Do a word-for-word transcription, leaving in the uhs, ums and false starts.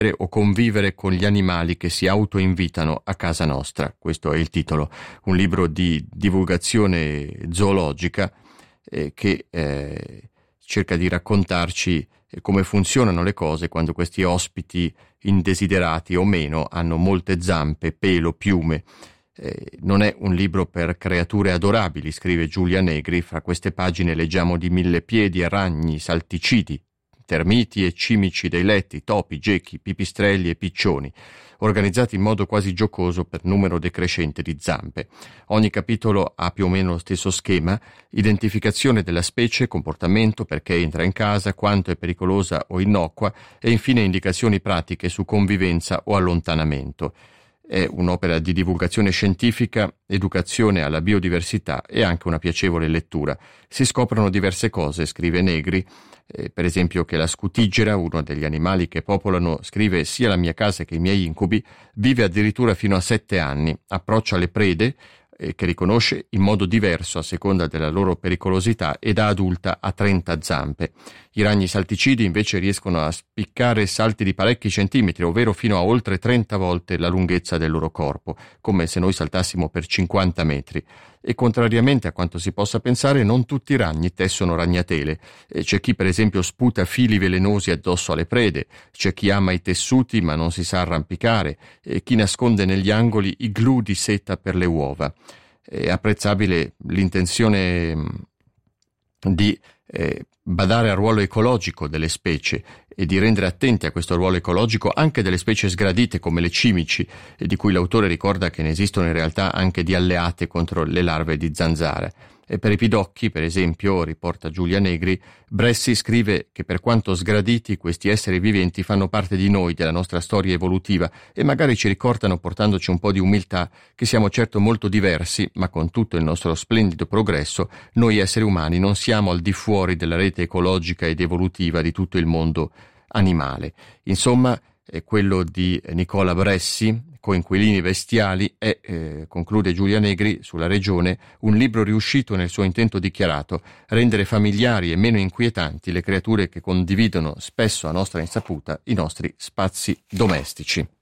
o convivere con gli animali che si autoinvitano a casa nostra. Questo è il titolo, un libro di divulgazione zoologica eh, che eh, cerca di raccontarci come funzionano le cose quando questi ospiti indesiderati o meno hanno molte zampe, pelo, piume. Eh, non è un libro per creature adorabili, scrive Giulia Negri. Fra queste pagine leggiamo di millepiedi, ragni, salticidi, termiti e cimici dei letti, topi, gechi, pipistrelli e piccioni, organizzati in modo quasi giocoso per numero decrescente di zampe. Ogni capitolo ha più o meno lo stesso schema: identificazione della specie, comportamento, perché entra in casa, quanto è pericolosa o innocua, e infine indicazioni pratiche su convivenza o allontanamento. È un'opera di divulgazione scientifica, educazione alla biodiversità e anche una piacevole lettura. Si scoprono diverse cose, scrive Negri, eh, per esempio che la scutigera, uno degli animali che popolano, scrive, sia la mia casa che i miei incubi, vive addirittura fino a sette anni, approccia le prede, eh, che riconosce in modo diverso a seconda della loro pericolosità, e da adulta ha trenta zampe. I ragni salticidi invece riescono a spiccare salti di parecchi centimetri, ovvero fino a oltre trenta volte la lunghezza del loro corpo, come se noi saltassimo per cinquanta metri. E contrariamente a quanto si possa pensare, non tutti i ragni tessono ragnatele. E c'è chi per esempio sputa fili velenosi addosso alle prede, c'è chi ama i tessuti ma non si sa arrampicare, e chi nasconde negli angoli i glu di seta per le uova. È apprezzabile l'intenzione di eh, badare al ruolo ecologico delle specie e di rendere attenti a questo ruolo ecologico anche delle specie sgradite come le cimici, e di cui l'autore ricorda che ne esistono in realtà anche di alleate contro le larve di zanzara. E per i pidocchi, per esempio, riporta Giulia Negri, Bressi scrive che per quanto sgraditi questi esseri viventi fanno parte di noi, della nostra storia evolutiva, e magari ci ricordano, portandoci un po' di umiltà, che siamo certo molto diversi, ma con tutto il nostro splendido progresso, noi esseri umani non siamo al di fuori della rete ecologica ed evolutiva di tutto il mondo animale. Insomma, è quello di Nicola Bressi, Coinquilini bestiali, è, eh, conclude Giulia Negri sulla Regione, un libro riuscito nel suo intento dichiarato: rendere familiari e meno inquietanti le creature che condividono, spesso a nostra insaputa, i nostri spazi domestici.